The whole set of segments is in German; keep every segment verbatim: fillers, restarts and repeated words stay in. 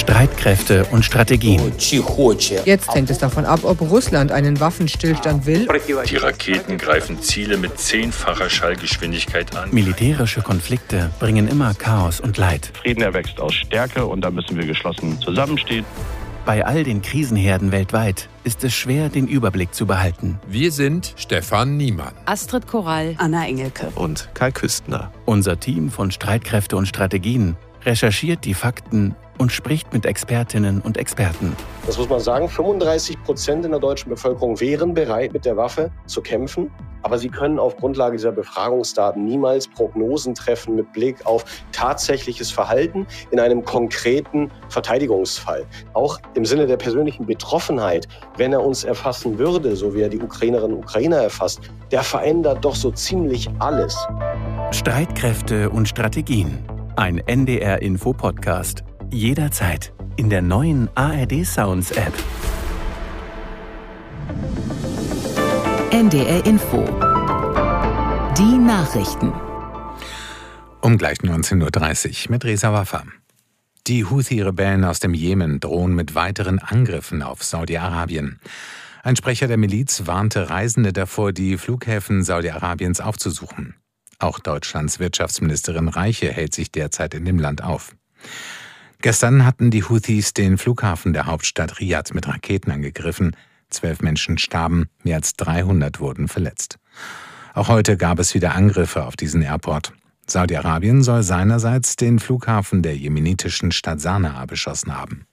Streitkräfte und Strategien. Jetzt hängt es davon ab, ob Russland einen Waffenstillstand will. Die Raketen greifen Ziele mit zehnfacher Schallgeschwindigkeit an. Militärische Konflikte bringen immer Chaos und Leid. Frieden erwächst aus Stärke und da müssen wir geschlossen zusammenstehen. Bei all den Krisenherden weltweit ist es schwer, den Überblick zu behalten. Wir sind Stefan Niemann, Astrid Korall, Anna Engelke und Kai Küstner. Unser Team von Streitkräfte und Strategien recherchiert die Fakten und spricht mit Expertinnen und Experten. Das muss man sagen, fünfunddreißig Prozent in der deutschen Bevölkerung wären bereit, mit der Waffe zu kämpfen. Aber sie können auf Grundlage dieser Befragungsdaten niemals Prognosen treffen mit Blick auf tatsächliches Verhalten in einem konkreten Verteidigungsfall. Auch im Sinne der persönlichen Betroffenheit, wenn er uns erfassen würde, so wie er die Ukrainerinnen und Ukrainer erfasst, der verändert doch so ziemlich alles. Streitkräfte und Strategien. Ein N D R-Info-Podcast. Jederzeit in der neuen A R D Sounds App. N D R Info. Die Nachrichten. Um gleich neunzehn Uhr dreißig mit Reza Waffa. Die Houthi-Rebellen aus dem Jemen drohen mit weiteren Angriffen auf Saudi-Arabien. Ein Sprecher der Miliz warnte Reisende davor, die Flughäfen Saudi-Arabiens aufzusuchen. Auch Deutschlands Wirtschaftsministerin Reiche hält sich derzeit in dem Land auf. Gestern hatten die Houthis den Flughafen der Hauptstadt Riad mit Raketen angegriffen. Zwölf Menschen starben, mehr als dreihundert wurden verletzt. Auch heute gab es wieder Angriffe auf diesen Airport. Saudi-Arabien soll seinerseits den Flughafen der jemenitischen Stadt Sanaa beschossen haben.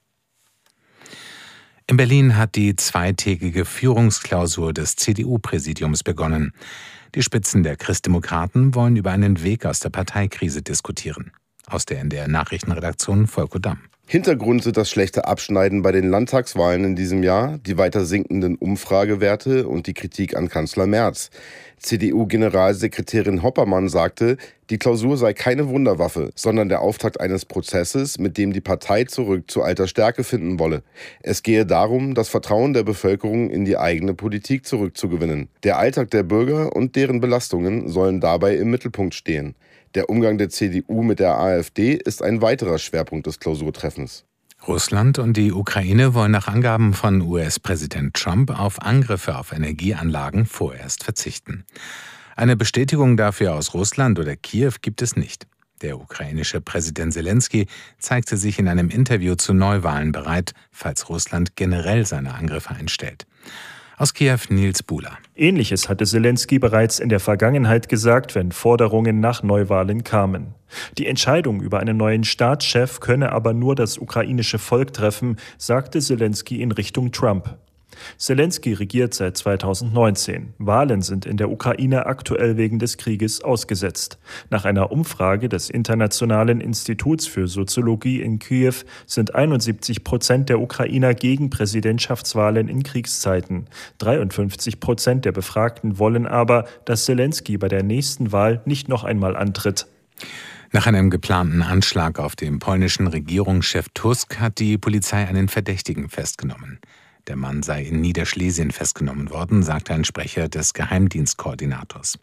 In Berlin hat die zweitägige Führungsklausur des C D U-Präsidiums begonnen. Die Spitzen der Christdemokraten wollen über einen Weg aus der Parteikrise diskutieren. Aus der N D R-Nachrichtenredaktion Volker Damm. Hintergrund sind das schlechte Abschneiden bei den Landtagswahlen in diesem Jahr, die weiter sinkenden Umfragewerte und die Kritik an Kanzler Merz. C D U-Generalsekretärin Hoppermann sagte, die Klausur sei keine Wunderwaffe, sondern der Auftakt eines Prozesses, mit dem die Partei zurück zu alter Stärke finden wolle. Es gehe darum, das Vertrauen der Bevölkerung in die eigene Politik zurückzugewinnen. Der Alltag der Bürger und deren Belastungen sollen dabei im Mittelpunkt stehen. Der Umgang der C D U mit der AfD ist ein weiterer Schwerpunkt des Klausurtreffens. Russland und die Ukraine wollen nach Angaben von U S-Präsident Trump auf Angriffe auf Energieanlagen vorerst verzichten. Eine Bestätigung dafür aus Russland oder Kiew gibt es nicht. Der ukrainische Präsident Selensky zeigte sich in einem Interview zu Neuwahlen bereit, falls Russland generell seine Angriffe einstellt. Aus Kiew Nils Buhler. Ähnliches hatte Selensky bereits in der Vergangenheit gesagt, wenn Forderungen nach Neuwahlen kamen. Die Entscheidung über einen neuen Staatschef könne aber nur das ukrainische Volk treffen, sagte Selensky in Richtung Trump. Selensky regiert seit zweitausendneunzehn. Wahlen sind in der Ukraine aktuell wegen des Krieges ausgesetzt. Nach einer Umfrage des Internationalen Instituts für Soziologie in Kiew sind einundsiebzig Prozent der Ukrainer gegen Präsidentschaftswahlen in Kriegszeiten. dreiundfünfzig Prozent der Befragten wollen aber, dass Selensky bei der nächsten Wahl nicht noch einmal antritt. Nach einem geplanten Anschlag auf den polnischen Regierungschef Tusk hat die Polizei einen Verdächtigen festgenommen. Der Mann sei in Niederschlesien festgenommen worden, sagte ein Sprecher des Geheimdienstkoordinators.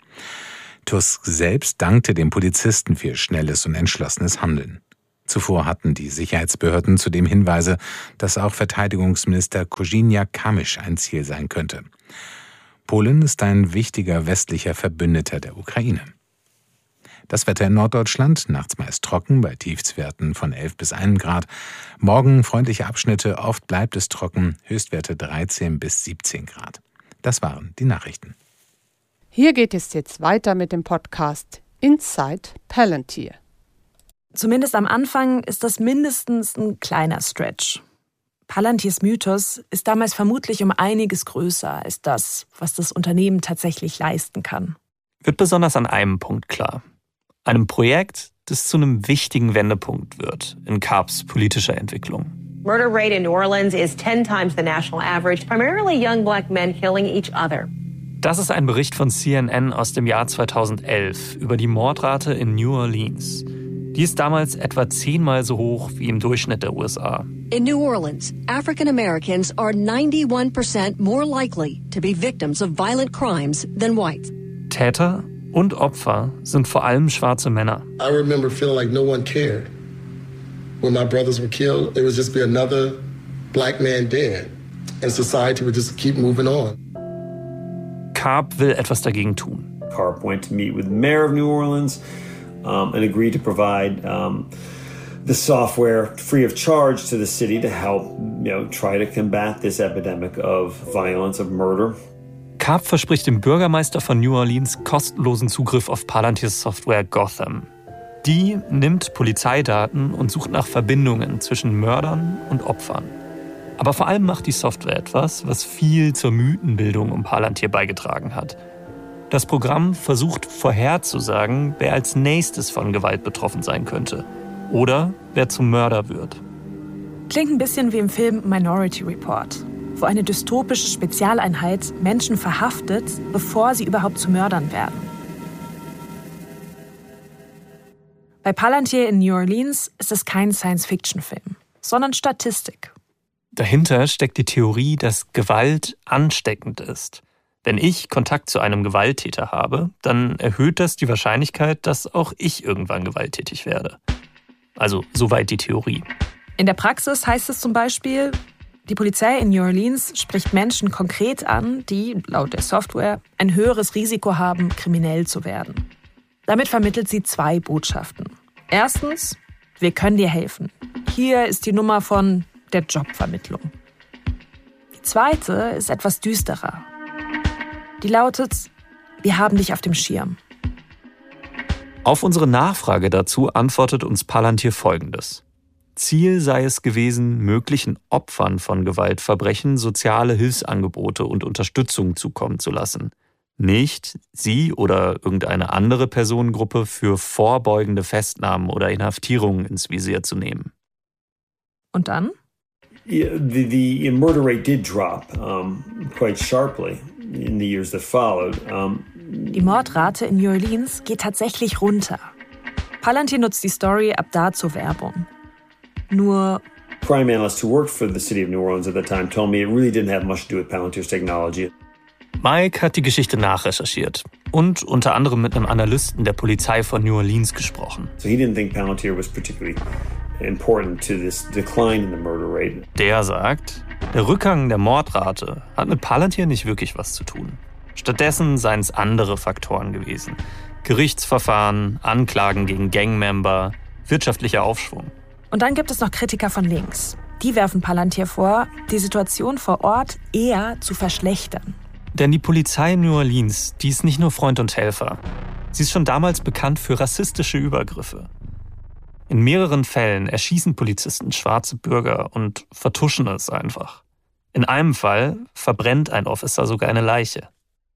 Tusk selbst dankte dem Polizisten für schnelles und entschlossenes Handeln. Zuvor hatten die Sicherheitsbehörden zudem Hinweise, dass auch Verteidigungsminister Kosiniak-Kamysz ein Ziel sein könnte. Polen ist ein wichtiger westlicher Verbündeter der Ukraine. Das Wetter in Norddeutschland, nachts meist trocken, bei Tiefstwerten von elf bis einem Grad. Morgen freundliche Abschnitte, oft bleibt es trocken, Höchstwerte dreizehn bis siebzehn Grad. Das waren die Nachrichten. Hier geht es jetzt weiter mit dem Podcast Inside Palantir. Zumindest am Anfang ist das mindestens ein kleiner Stretch. Palantirs Mythos ist damals vermutlich um einiges größer als das, was das Unternehmen tatsächlich leisten kann. Wird besonders an einem Punkt klar. Einem Projekt, das zu einem wichtigen Wendepunkt wird in C A P's politischer Entwicklung. Murder rate in New Orleans is ten times the national average, primarily young black men killing each other. Das ist ein Bericht von C N N aus dem Jahr zweitausendelf über die Mordrate in New Orleans. Die ist damals etwa zehnmal so hoch wie im Durchschnitt der U S A. In New Orleans, African Americans are ninety-one percent more likely to be victims of violent crimes than whites. Täter und Opfer sind vor allem schwarze Männer. I remember feeling like no one cared. when my brothers were killed, it would just be another black man dead. And society would just keep moving on. Karp will etwas dagegen tun. Karp went to meet with the mayor of New Orleans um, and agreed to provide um, the software free of charge to the city to help, you know, try to combat this epidemic of violence, of murder. Karp verspricht dem Bürgermeister von New Orleans kostenlosen Zugriff auf Palantirs Software Gotham. Die nimmt Polizeidaten und sucht nach Verbindungen zwischen Mördern und Opfern. Aber vor allem macht die Software etwas, was viel zur Mythenbildung um Palantir beigetragen hat. Das Programm versucht vorherzusagen, wer als nächstes von Gewalt betroffen sein könnte oder wer zum Mörder wird. Klingt ein bisschen wie im Film Minority Report, wo eine dystopische Spezialeinheit Menschen verhaftet, bevor sie überhaupt zu Mördern werden. Bei Palantir in New Orleans ist es kein Science-Fiction-Film, sondern Statistik. Dahinter steckt die Theorie, dass Gewalt ansteckend ist. Wenn ich Kontakt zu einem Gewalttäter habe, dann erhöht das die Wahrscheinlichkeit, dass auch ich irgendwann gewalttätig werde. Also soweit die Theorie. In der Praxis heißt es zum Beispiel, die Polizei in New Orleans spricht Menschen konkret an, die, laut der Software, ein höheres Risiko haben, kriminell zu werden. Damit vermittelt sie zwei Botschaften. Erstens, wir können dir helfen. Hier ist die Nummer von der Jobvermittlung. Die zweite ist etwas düsterer. Die lautet, wir haben dich auf dem Schirm. Auf unsere Nachfrage dazu antwortet uns Palantir Folgendes. Ziel sei es gewesen, möglichen Opfern von Gewaltverbrechen soziale Hilfsangebote und Unterstützung zukommen zu lassen. Nicht sie oder irgendeine andere Personengruppe für vorbeugende Festnahmen oder Inhaftierungen ins Visier zu nehmen. Und dann? Yeah, the, the murder rate did drop um, quite sharply in the years that followed. Um, Die Mordrate in New Orleans geht tatsächlich runter. Palantir nutzt die Story ab da zur Werbung. Nur crime analysts who worked for the city of New Orleans at the time told me it really didn't have much to do with Palantir's technology. Mike hat die Geschichte nachrecherchiert und unter anderem mit einem Analysten der Polizei von New Orleans gesprochen. So he didn't think Palantir was particularly important to this decline in the murder rate. Der sagt, der Rückgang der Mordrate hat mit Palantir nicht wirklich was zu tun. Stattdessen seien es andere Faktoren gewesen. Gerichtsverfahren, Anklagen gegen Gangmember, wirtschaftlicher Aufschwung. Und dann gibt es noch Kritiker von links. Die werfen Palantir vor, die Situation vor Ort eher zu verschlechtern. Denn die Polizei in New Orleans, die ist nicht nur Freund und Helfer. Sie ist schon damals bekannt für rassistische Übergriffe. In mehreren Fällen erschießen Polizisten schwarze Bürger und vertuschen es einfach. In einem Fall verbrennt ein Officer sogar eine Leiche.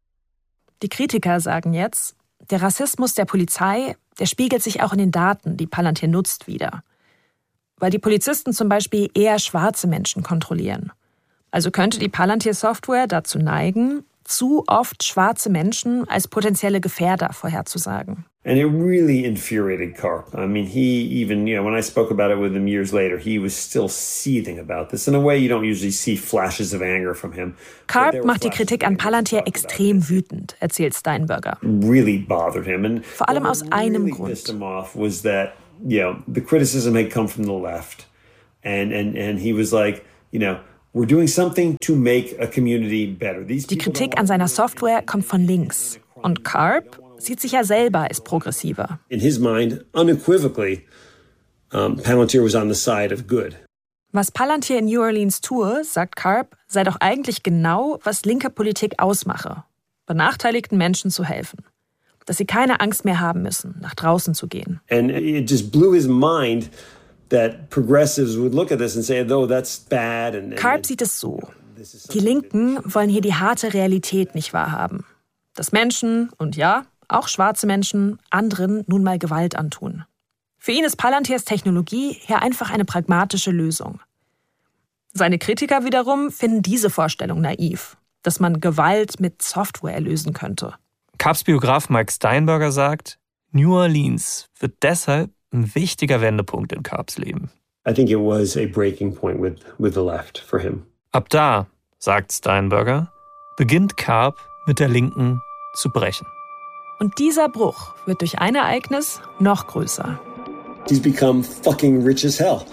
Die Kritiker sagen jetzt, der Rassismus der Polizei, der spiegelt sich auch in den Daten, die Palantir nutzt, wider. Weil die Polizisten zum Beispiel eher schwarze Menschen kontrollieren. Also könnte die Palantir-Software dazu neigen, zu oft schwarze Menschen als potenzielle Gefährder vorherzusagen. And it really infuriated Karp. I mean, he even, you know, when I spoke about it with him years later, he was still seething about this. In a way, you don't usually see flashes of anger from him. Karp macht die Kritik an Palantir extrem wütend, erzählt Steinberger. Really bothered him. And vor allem aus einem really Grund. Pissed him off was that, you know, the criticism had come from the left. And, and, and he was like, you know, we're doing something to make a community better. These Die Kritik an seiner Software kommt von links. Und Karp sieht sich ja selber als progressiver. In his mind, unequivocally, um, Palantir was on the side of good. Was Palantir in New Orleans tue, sagt Karp, sei doch eigentlich genau, was linke Politik ausmache. Benachteiligten Menschen zu helfen. Dass sie keine Angst mehr haben müssen, nach draußen zu gehen. And it just blew his mind that progressives would look at this and say, oh, that's bad. And, and Karp sieht es so. Die Linken wollen hier die harte Realität nicht wahrhaben. Dass Menschen, und ja, auch schwarze Menschen, anderen nun mal Gewalt antun. Für ihn ist Palantirs Technologie hier einfach eine pragmatische Lösung. Seine Kritiker wiederum finden diese Vorstellung naiv, dass man Gewalt mit Software lösen könnte. Karps Biograf Mike Steinberger sagt, New Orleans wird deshalb ein wichtiger Wendepunkt in Karps Leben. I think it was a breaking point with, with the left for him. Ab da, sagt Steinberger, beginnt Karp mit der Linken zu brechen. Und dieser Bruch wird durch ein Ereignis noch größer. He's become fucking rich as hell.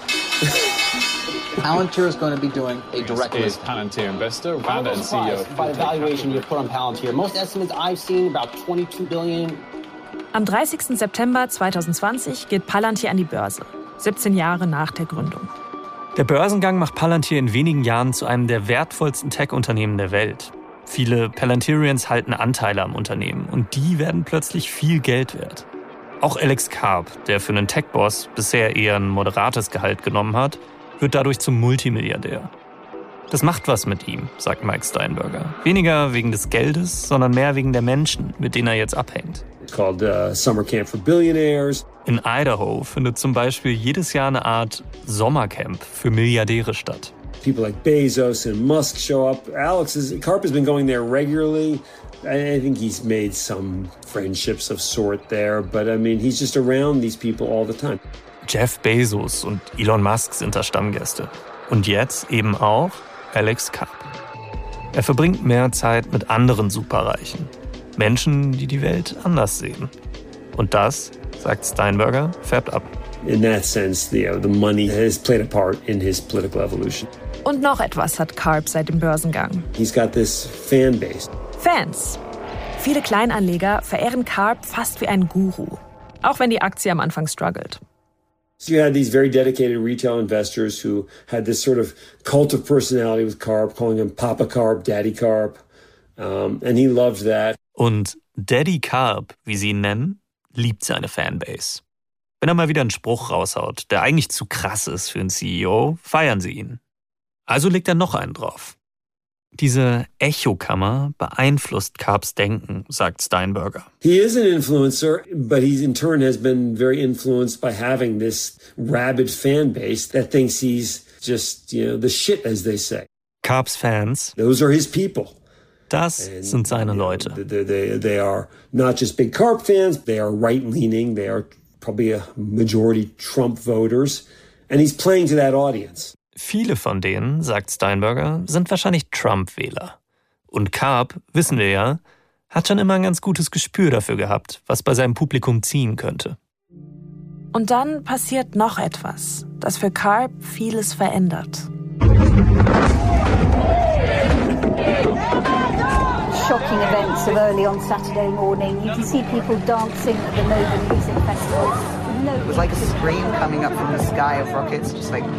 Palantir is going to be doing a direct is Palantir investor, founder and C E O. By the valuation you put on Palantir. Most estimates I've seen about twenty-two billion. Am dreißigsten September zweitausendzwanzig geht Palantir an die Börse, siebzehn Jahre nach der Gründung. Der Börsengang macht Palantir in wenigen Jahren zu einem der wertvollsten Tech-Unternehmen der Welt. Viele Palantirians halten Anteile am Unternehmen und die werden plötzlich viel Geld wert. Auch Alex Karp, der für einen Tech-Boss bisher eher ein moderates Gehalt genommen hat, wird dadurch zum Multimilliardär. Das macht was mit ihm, sagt Mike Steinberger. Weniger wegen des Geldes, sondern mehr wegen der Menschen, mit denen er jetzt abhängt. It's called uh, Summer Camp for Billionaires. In Idaho findet zum Beispiel jedes Jahr eine Art Sommercamp für Milliardäre statt. People like Bezos and Musk show up. Alex is, Karp has been going there regularly. I, I think he's made some friendships of sort there, but I mean, he's just around these people all the time. Jeff Bezos und Elon Musk sind da Stammgäste. Und jetzt eben auch Alex Karp. Er verbringt mehr Zeit mit anderen Superreichen. Menschen, die die Welt anders sehen. Und das, sagt Steinberger, färbt ab. In that sense, the, uh, the money has played a part in his political evolution. Und noch etwas hat Karp seit dem Börsengang. He's got this fan base. Fans. Viele Kleinanleger verehren Karp fast wie einen Guru. Auch wenn die Aktie am Anfang struggelt. So you had these very dedicated retail investors who had this sort of cult of personality with Karp, calling him Papa Karp, Daddy Karp. Um, and he loved that. Und Daddy Karp, wie sie ihn nennen, liebt seine Fanbase. Wenn er mal wieder einen Spruch raushaut, der eigentlich zu krass ist für einen C E O, feiern sie ihn. Also legt er noch einen drauf. Diese Echokammer beeinflusst Karps Denken, sagt Steinberger. He is an influencer, but he in turn has been very influenced by having this rabid fan base that thinks he's just, you know, the shit, as they say. Karps Fans, those are his people. Das And, sind seine Leute. They, they, they are not just big Karp fans, they are right-leaning, they are probably a majority Trump voters, and he's playing to that audience. Viele von denen, sagt Steinberger, sind wahrscheinlich Trump-Wähler. Und Karp, wissen wir ja, hat schon immer ein ganz gutes Gespür dafür gehabt, was bei seinem Publikum ziehen könnte. Und dann passiert noch etwas, das für Karp vieles verändert. Shocking events of early on Saturday morning. You can see people dancing at the Nova Music Festival. No It was like a scream coming up from the sky of rockets, just like...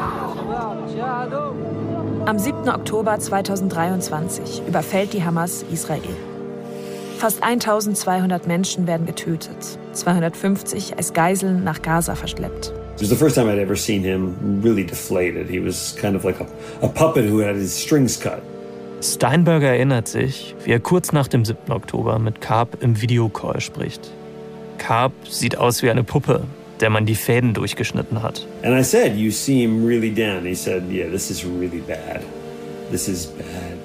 Am siebten Oktober zweitausenddreiundzwanzig überfällt die Hamas Israel. Fast eintausendzweihundert Menschen werden getötet, zweihundertfünfzig als Geiseln nach Gaza verschleppt. It was the first time I'd ever seen him really deflated. He was kind of like a, a puppet who had his strings cut. Steinberger erinnert sich, wie er kurz nach dem siebten Oktober mit Karp im Videocall spricht. Karp sieht aus wie eine Puppe, der man die Fäden durchgeschnitten hat. And I said, you seem really down. He said, yeah, this is really bad. This is bad.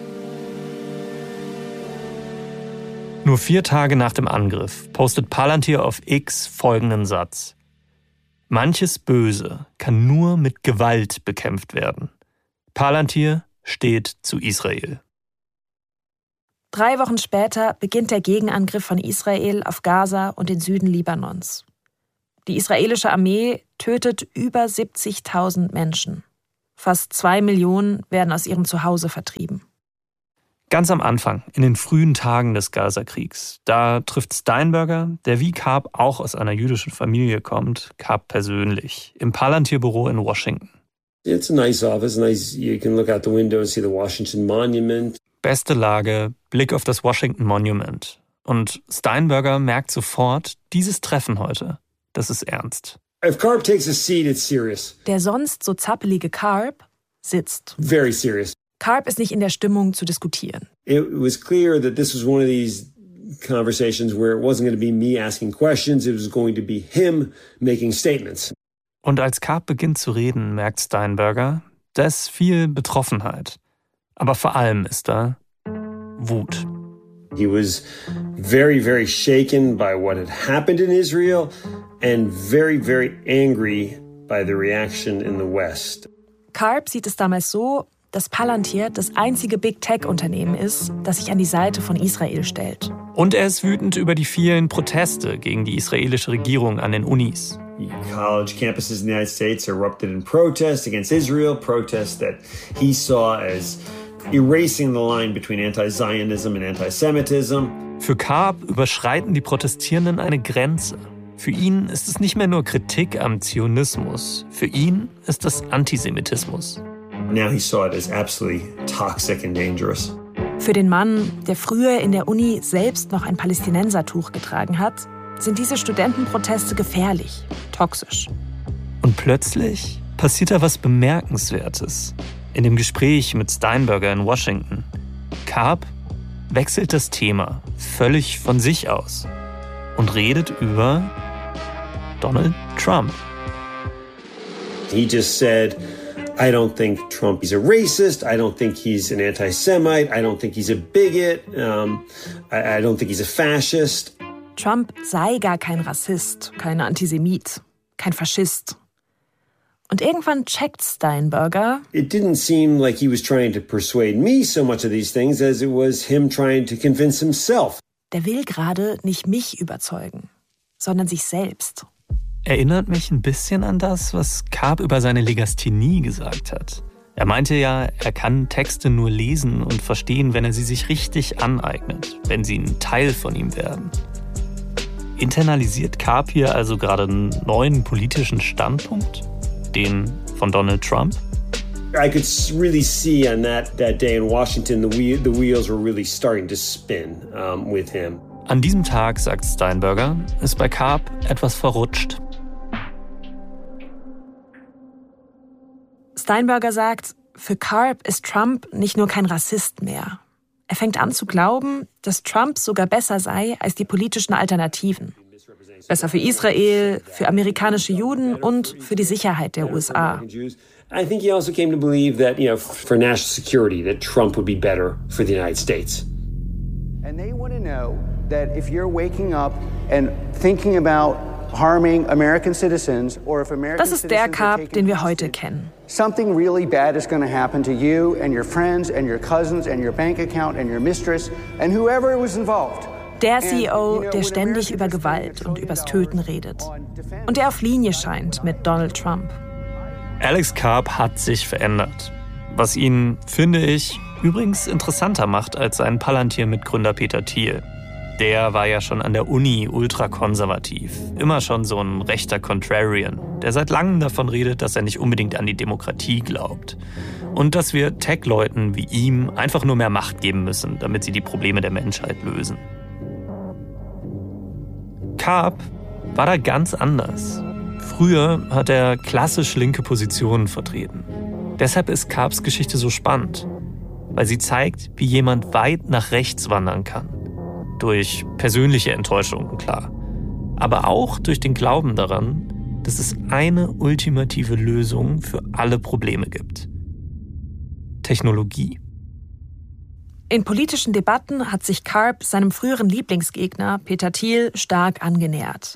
Nur vier Tage nach dem Angriff postet Palantir auf X folgenden Satz. Manches Böse kann nur mit Gewalt bekämpft werden. Palantir steht zu Israel. Drei Wochen später beginnt der Gegenangriff von Israel auf Gaza und den Süden Libanons. Die israelische Armee tötet über siebzigtausend Menschen. Fast zwei Millionen werden aus ihrem Zuhause vertrieben. Ganz am Anfang, in den frühen Tagen des Gaza-Kriegs, da trifft Steinberger, der wie Karp auch aus einer jüdischen Familie kommt, Karp persönlich, im Palantir-Büro in Washington. It's a nice office, nice. You can look out the window and see the Washington Monument. Beste Lage, Blick auf das Washington Monument. Und Steinberger merkt sofort, dieses Treffen heute, das ist ernst. If Karp takes a seat, it's serious. Der sonst so zappelige Karp sitzt. Very serious. Karp ist nicht in der Stimmung zu diskutieren. It was clear that this was one of these conversations where it wasn't going to be me asking questions, it was going to be him making statements. Und als Karp beginnt zu reden, merkt Steinberger, da ist viel Betroffenheit. Aber vor allem ist da Wut. He was very, very shaken by what had happened in Israel and very, very angry by the reaction in the West. Karp sieht es damals so, dass Palantir das einzige Big-Tech-Unternehmen ist, das sich an die Seite von Israel stellt. Und er ist wütend über die vielen Proteste gegen die israelische Regierung an den Unis. College campuses in the United States erupted in protest against Israel, protests that he saw as erasing the line between anti-Zionism and anti-Semitism. Für Karp überschreiten die Protestierenden eine Grenze. Für ihn ist es nicht mehr nur Kritik am Zionismus. Für ihn ist das Antisemitismus. Now he saw it as absolutely toxic and dangerous. Für den Mann, der früher in der Uni selbst noch ein Palästinensertuch getragen hat, sind diese Studentenproteste gefährlich, toxisch. Und plötzlich passiert da was Bemerkenswertes. In dem Gespräch mit Steinberger in Washington. Karp wechselt das Thema völlig von sich aus und redet über Donald Trump. He just said, I don't think Trump is a racist. I don't think he's an anti-Semite. I don't think he's a bigot. Um, I, I don't think he's a fascist. Trump sei gar kein Rassist, kein Antisemit, kein Faschist. Und irgendwann checkt Steinberger. It didn't seem like he was trying to persuade me so much of these things as it was him trying to convince himself. Der will gerade nicht mich überzeugen, sondern sich selbst. Erinnert mich ein bisschen an das, was Karp über seine Legasthenie gesagt hat. Er meinte ja, er kann Texte nur lesen und verstehen, wenn er sie sich richtig aneignet, wenn sie ein Teil von ihm werden. Internalisiert Karp hier also gerade einen neuen politischen Standpunkt? Den von Donald Trump? I could really see on that, that day in Washington, the, wheel, the wheels were really starting to spin um, with him. An diesem Tag, sagt Steinberger, ist bei Karp etwas verrutscht. Steinberger sagt, für Karp ist Trump nicht nur kein Rassist mehr. Er fängt an zu glauben, dass Trump sogar besser sei als die politischen Alternativen. Besser für Israel, für amerikanische Juden und für die Sicherheit der U S A. I think he also came to believe that, you know, for national security, that Trump would be better for the United States. And they want to know that if you're waking up and thinking about harming American citizens or if American Das ist der Karp, den wir heute kennen. Something really bad is going to happen to you and your friends and your cousins and your bank account and your mistress and whoever was involved. Der C E O, der ständig über Gewalt und übers Töten redet. Und der auf Linie scheint mit Donald Trump. Alex Karp hat sich verändert. Was ihn, finde ich, übrigens interessanter macht als sein Palantir-Mitgründer Peter Thiel. Der war ja schon an der Uni ultrakonservativ. Immer schon so ein rechter Contrarian, der seit langem davon redet, dass er nicht unbedingt an die Demokratie glaubt. Und dass wir Tech-Leuten wie ihm einfach nur mehr Macht geben müssen, damit sie die Probleme der Menschheit lösen. Karp war da ganz anders. Früher hat er klassisch linke Positionen vertreten. Deshalb ist Karps Geschichte so spannend, weil sie zeigt, wie jemand weit nach rechts wandern kann. Durch persönliche Enttäuschungen, klar. Aber auch durch den Glauben daran, dass es eine ultimative Lösung für alle Probleme gibt. Technologie. In politischen Debatten hat sich Karp seinem früheren Lieblingsgegner Peter Thiel stark angenähert.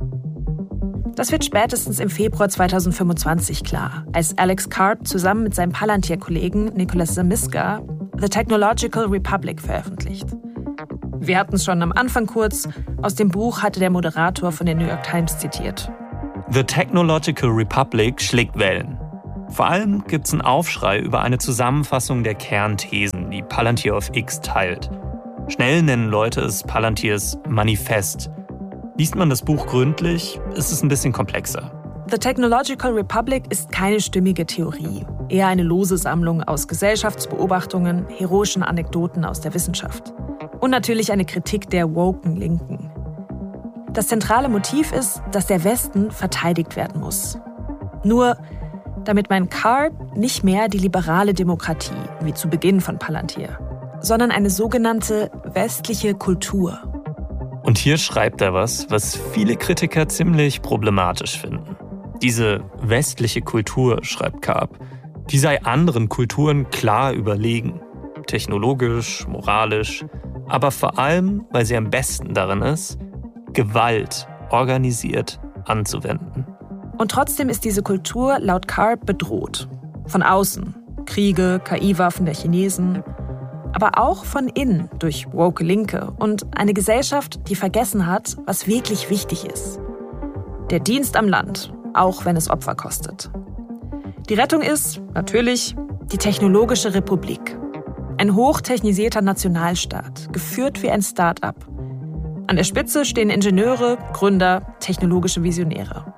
Das wird spätestens im Februar zweitausendfünfundzwanzig klar, als Alex Karp zusammen mit seinem Palantir-Kollegen Nicholas Zamiska The Technological Republic veröffentlicht. Wir hatten es schon am Anfang kurz, aus dem Buch hatte der Moderator von der New York Times zitiert. The Technological Republic schlägt Wellen. Vor allem gibt es einen Aufschrei über eine Zusammenfassung der Kernthesen, die Palantir auf X teilt. Schnell nennen Leute es Palantirs Manifest. Liest man das Buch gründlich, ist es ein bisschen komplexer. The Technological Republic ist keine stimmige Theorie, eher eine lose Sammlung aus Gesellschaftsbeobachtungen, heroischen Anekdoten aus der Wissenschaft. Und natürlich eine Kritik der woken Linken. Das zentrale Motiv ist, dass der Westen verteidigt werden muss. Nur damit meint Karp nicht mehr die liberale Demokratie, wie zu Beginn von Palantir, sondern eine sogenannte westliche Kultur. Und hier schreibt er was, was viele Kritiker ziemlich problematisch finden. Diese westliche Kultur, schreibt Karp, die sei anderen Kulturen klar überlegen. Technologisch, moralisch, aber vor allem, weil sie am besten darin ist, Gewalt organisiert anzuwenden. Und trotzdem ist diese Kultur laut Karp bedroht. Von außen, Kriege, K I-Waffen der Chinesen, aber auch von innen durch woke Linke und eine Gesellschaft, die vergessen hat, was wirklich wichtig ist. Der Dienst am Land, auch wenn es Opfer kostet. Die Rettung ist, natürlich, die Technologische Republik. Ein hochtechnisierter Nationalstaat, geführt wie ein Start-up. An der Spitze stehen Ingenieure, Gründer, technologische Visionäre.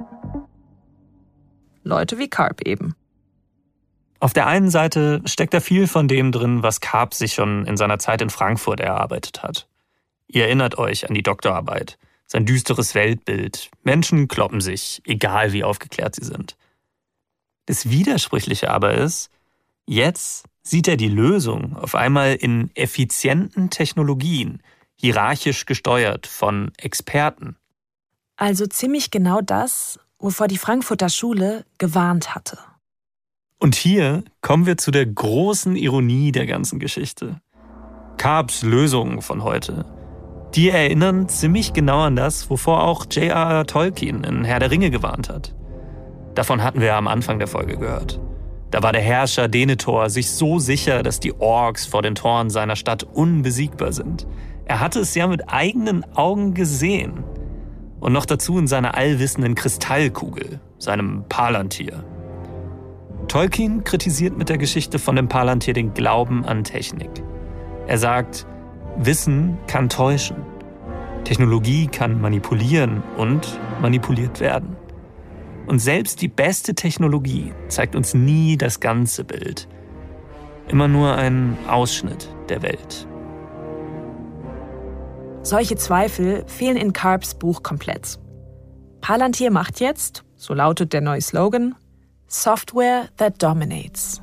Leute wie Karp eben. Auf der einen Seite steckt da viel von dem drin, was Karp sich schon in seiner Zeit in Frankfurt erarbeitet hat. Ihr erinnert euch an die Doktorarbeit, sein düsteres Weltbild. Menschen kloppen sich, egal wie aufgeklärt sie sind. Das Widersprüchliche aber ist, jetzt sieht er die Lösung auf einmal in effizienten Technologien, hierarchisch gesteuert von Experten. Also ziemlich genau das, wovor die Frankfurter Schule gewarnt hatte. Und hier kommen wir zu der großen Ironie der ganzen Geschichte. Karps Lösungen von heute, die erinnern ziemlich genau an das, wovor auch J R R Tolkien in Herr der Ringe gewarnt hat. Davon hatten wir am Anfang der Folge gehört. Da war der Herrscher Denethor sich so sicher, dass die Orks vor den Toren seiner Stadt unbesiegbar sind. Er hatte es ja mit eigenen Augen gesehen. Und noch dazu in seiner allwissenden Kristallkugel, seinem Palantir. Tolkien kritisiert mit der Geschichte von dem Palantir den Glauben an Technik. Er sagt, Wissen kann täuschen. Technologie kann manipulieren und manipuliert werden. Und selbst die beste Technologie zeigt uns nie das ganze Bild. Immer nur einen Ausschnitt der Welt. Solche Zweifel fehlen in Karps Buch komplett. Palantir macht jetzt, so lautet der neue Slogan, Software that dominates.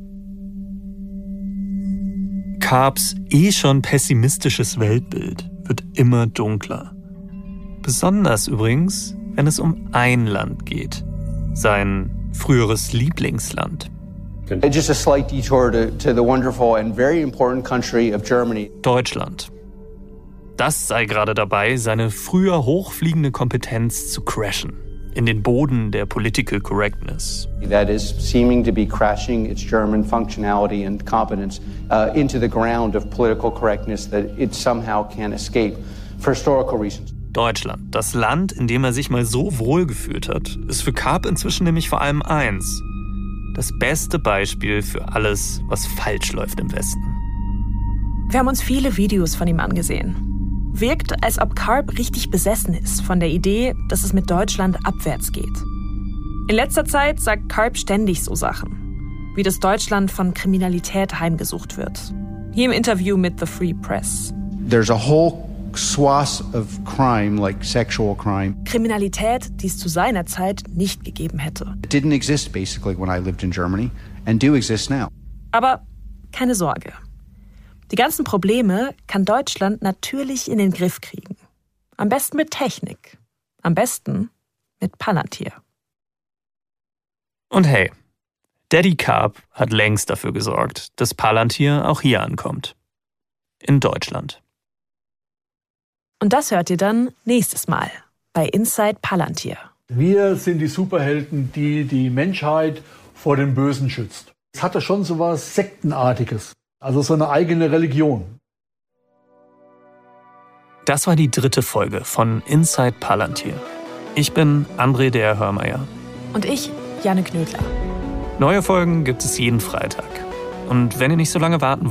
Karps eh schon pessimistisches Weltbild wird immer dunkler. Besonders übrigens, wenn es um ein Land geht. Sein früheres Lieblingsland. Just a slight detour to, to the wonderful and very important country of Germany. Deutschland. Das sei gerade dabei, seine früher hochfliegende Kompetenz zu crashen. In den Boden der Political Correctness. That is seeming to be crashing its German functionality and competence uh, into the ground of political correctness that it somehow can escape for historical reasons. Deutschland, das Land, in dem er sich mal so wohl gefühlt hat, ist für Karp inzwischen nämlich vor allem eins. Das beste Beispiel für alles, was falsch läuft im Westen. Wir haben uns viele Videos von ihm angesehen. Wirkt, als ob Karp richtig besessen ist von der Idee, dass es mit Deutschland abwärts geht. In letzter Zeit sagt Karp ständig so Sachen, wie das Deutschland von Kriminalität heimgesucht wird. Hier im Interview mit The Free Press. There's a whole swath of crime, like sexual crime. Kriminalität, die es zu seiner Zeit nicht gegeben hätte. It didn't exist basically when I lived in Germany and do exist now. Aber keine Sorge. Die ganzen Probleme kann Deutschland natürlich in den Griff kriegen. Am besten mit Technik. Am besten mit Palantir. Und hey, Daddy Karp hat längst dafür gesorgt, dass Palantir auch hier ankommt. In Deutschland. Und das hört ihr dann nächstes Mal bei Inside Palantir. Wir sind die Superhelden, die die Menschheit vor dem Bösen schützt. Es hatte schon so was Sektenartiges. Also so eine eigene Religion. Das war die dritte Folge von Inside Palantir. Ich bin André der Hörmeier. Und ich, Janne Knödler. Neue Folgen gibt es jeden Freitag. Und wenn ihr nicht so lange warten wollt,